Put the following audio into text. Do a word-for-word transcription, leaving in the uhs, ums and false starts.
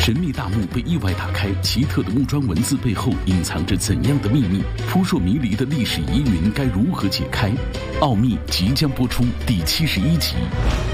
神秘大墓被意外打开，奇特的木桩文字背后隐藏着怎样的秘密？扑朔迷离的历史疑云该如何解开？奥秘即将播出第七十一集。